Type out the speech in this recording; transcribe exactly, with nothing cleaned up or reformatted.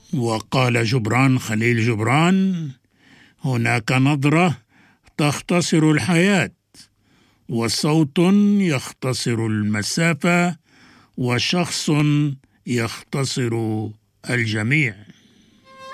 وقال جبران خليل جبران: هناك نظرة تختصر الحياة، وصوت يختصر المسافة، وشخص يختصر الجميع.